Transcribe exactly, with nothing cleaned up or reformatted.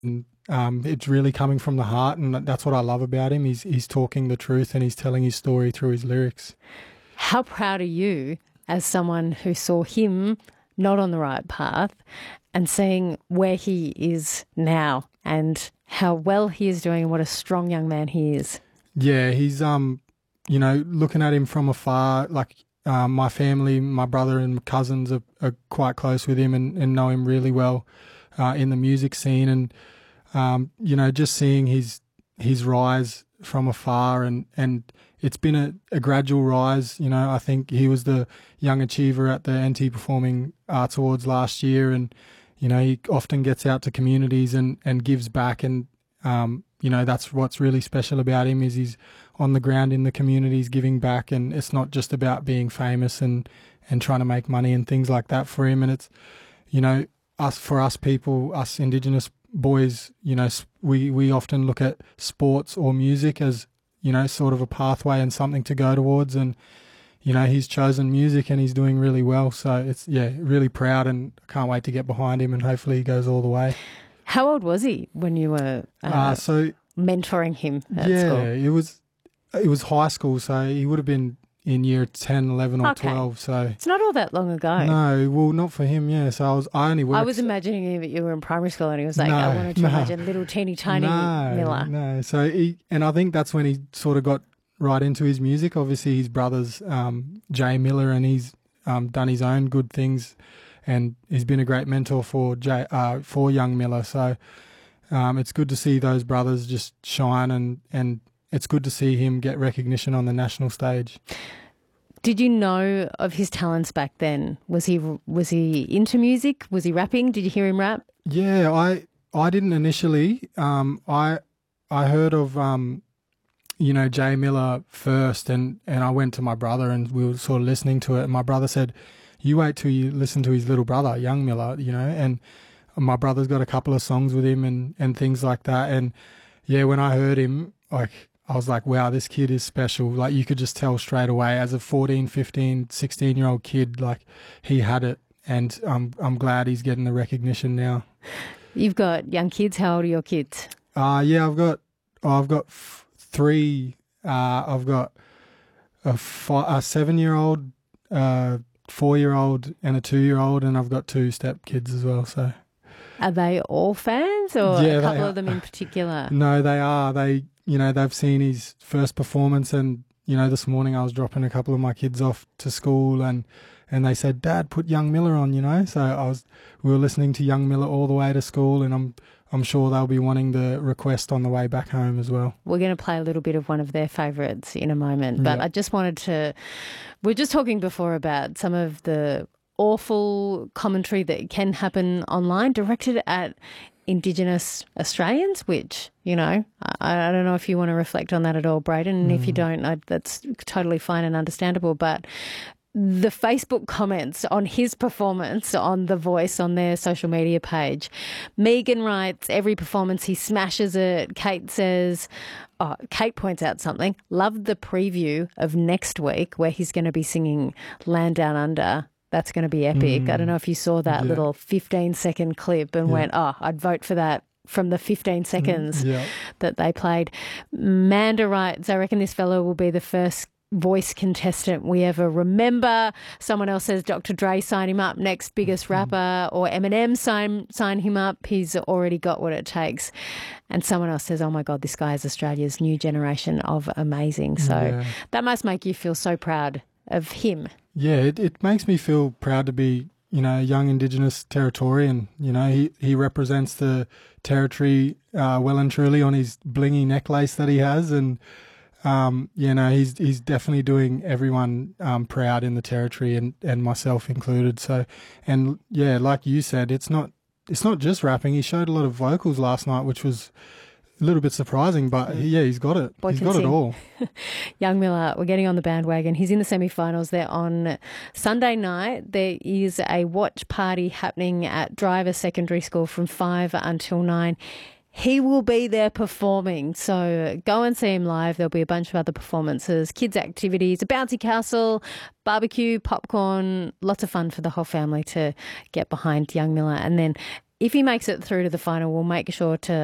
and um, it's really coming from the heart, and that's what I love about him. He's he's talking the truth and he's telling his story through his lyrics. How proud are you as someone who saw him not on the right path and seeing where he is now and how well he is doing and what a strong young man he is? Yeah, he's um, you know, looking at him from afar, like um, my family, my brother and cousins are, are quite close with him and, and know him really well uh, in the music scene, and um, you know, just seeing his his rise from afar, and and it's been a, a gradual rise. You know, I think he was the young achiever at the N T Performing Arts Awards last year, and you know, he often gets out to communities and and gives back, and um, you know, that's what's really special about him is he's on the ground in the communities giving back, and it's not just about being famous and and trying to make money and things like that for him. And it's, you know, us for us people, us Indigenous boys, you know, we we often look at sports or music as, you know, sort of a pathway and something to go towards, and you know, he's chosen music and he's doing really well. So it's, yeah, really proud, and can't wait to get behind him, and hopefully he goes all the way. How old was he when you were uh, Uh, so mentoring him at yeah, school? it was it was high school, so he would have been in year ten, eleven or Okay. twelve. So It's not all that long ago. no, well, not for him. Yeah, so I was I only worked. I was imagining that you were in primary school and he was like, No, I wanted to no. imagine little teeny tiny no, Miller. No, so he, and I think that's when he sort of got right into his music. Obviously, his brother's um, Jay Miller, and he's um, done his own good things, and he's been a great mentor for Jay, uh, for young Miller. So um, it's good to see those brothers just shine, and and it's good to see him get recognition on the national stage. Did you know of his talents back then? Was he was he into music? Was he rapping? Did you hear him rap? Yeah, I I didn't initially. Um, I I heard of um, you know, Jay Miller first, and and I went to my brother and we were sort of listening to it. And my brother said, "You wait till you listen to his little brother, young Miller," you know. And my brother's got a couple of songs with him and and things like that. And yeah, when I heard him, like, I was like, wow, this kid is special. Like, you could just tell straight away as a fourteen, fifteen, sixteen year old kid, like, he had it. And I'm I'm glad he's getting the recognition now. You've got young kids. How old are your kids? Uh, yeah, I've got, oh, I've got f- three. Uh, I've got a, fi- a seven year old, uh, four year old, and a two year old, and I've got two step kids as well. So, Are they all fans, or Yeah, a they couple are. of them in particular? no, they are. They, you know, they've seen his first performance, and you know, this morning I was dropping a couple of my kids off to school, and and they said, "Dad, put Young Miller on," you know. So I was, we were listening to Young Miller all the way to school, and I'm I'm sure they'll be wanting the request on the way back home as well. We're going to play a little bit of one of their favourites in a moment, but Yeah. I just wanted to. We were just talking before about some of the awful commentary that can happen online directed at Indigenous Australians, which, you know, I, I don't know if you want to reflect on that at all, Braden, and if you don't, I, that's totally fine and understandable, but the Facebook comments on his performance on The Voice on their social media page. Megan writes, every performance he smashes it. Kate says, oh, Kate points out something. Loved the preview of next week where he's going to be singing Land Down Under. That's going to be epic. I don't know if you saw that Yeah. little fifteen second clip and Yeah. went, oh, I'd vote for that from the fifteen seconds Yeah. that they played. Manda writes, I reckon this fellow will be the first Voice contestant we ever remember. Someone else says Doctor Dre sign him up, next biggest rapper, or Eminem sign sign him up. He's already got what it takes. And someone else says, oh my God, this guy is Australia's new generation of amazing. So Yeah. that must make you feel so proud of him. Yeah, it, it makes me feel proud to be, you know, a young Indigenous Territorian. You know, he, he represents the territory uh, well and truly on his blingy necklace that he has, and um, you know, he's he's definitely doing everyone um, proud in the territory, and, and myself included. So, and yeah, like you said, it's not it's not just rapping. He showed a lot of vocals last night, which was a little bit surprising, but yeah, he's got it. Boy he's can got sing. it all. Young Miller, we're getting on the bandwagon. He's in the semi-finals. They're on Sunday night. There is a watch party happening at Driver Secondary School from five until nine. He will be there performing, so go and see him live. There'll be a bunch of other performances, kids' activities, a bouncy castle, barbecue, popcorn, lots of fun for the whole family to get behind Young Miller. And then if he makes it through to the final, we'll make sure to